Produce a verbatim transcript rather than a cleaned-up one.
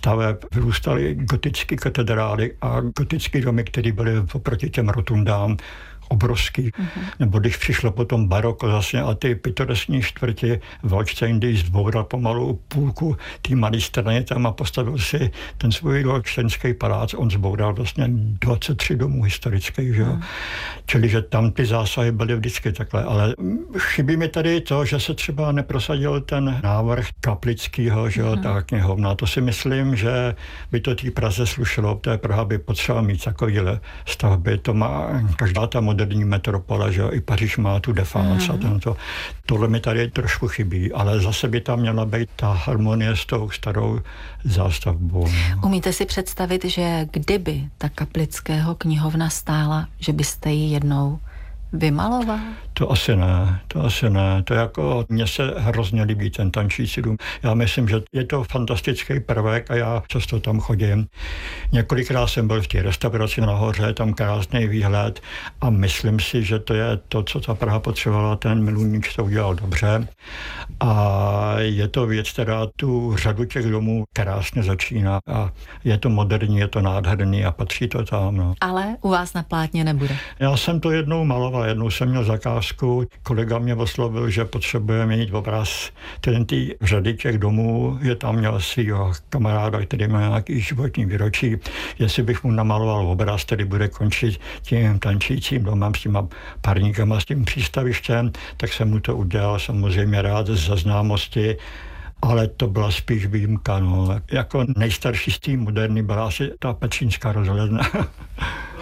staveb vyrůstaly gotické katedrály a gotické domy, které byly oproti těm rotundám obrovský. Mm-hmm. Nebo když přišlo potom baroko zase a ty pitoreskní čtvrti Waldstein, když zboural pomalu půlku té malé strany tam a postavil si ten svůj Waldsteinský palác, on zboural vlastně dvacet tři domů historických, že jo. Mm. Čili, že tam ty zásahy byly vždycky takhle, ale chybí mi tady to, že se třeba neprosadil ten návrh Kaplického, že jo, mm. ta knihovna. To si myslím, že by to té Praze slušelo, té Praha by potřebovala mít takovýhle stavby, to má každá ta moderní metropole, že jo, i Paříž má tu Défense mm. a tento. Tohle mi tady trošku chybí, ale zase by tam měla být ta harmonie s tou starou zástavbou. Umíte si představit, že kdyby ta Kaplického knihovna stála, že byste ji jednou vymaloval? To asi ne, to asi ne. To jako, mně se hrozně líbí ten tančící dům. Já myslím, že je to fantastický prvek a já často tam chodím. Několikrát jsem byl v té restauraci nahoře, tam krásný výhled a myslím si, že to je to, co ta Praha potřebovala, ten Miluník to udělal dobře. A je to věc, která tu řadu těch domů krásně začíná a je to moderní, je to nádherný a patří to tam. No. Ale u vás na plátně nebude. Já jsem to jednou maloval, jednou jsem měl zakázku. Kolega mě oslovil, že potřebuje mít obraz ten tý řady těch domů, že tam měl svýho kamaráda, který má nějaký životní výročí, jestli bych mu namaloval obraz, který bude končit tím tančícím domem s těma parníkama, s tím přístavištěm, tak jsem mu to udělal samozřejmě rád za známosti, ale to byla spíš výjimka. No. Jako nejstarší z té moderní byla asi ta Petřínská rozhledna.